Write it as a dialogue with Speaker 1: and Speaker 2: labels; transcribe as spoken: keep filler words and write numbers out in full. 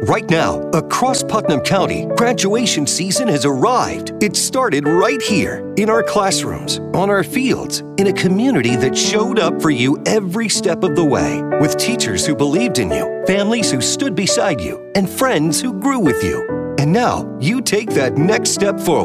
Speaker 1: Right now, across Putnam County, graduation season has arrived. It started right here, in our classrooms, on our fields, in a community that showed up for you every step of the way, with teachers who believed in you, families who stood beside you, and friends who grew with you. And now, you take that next step forward.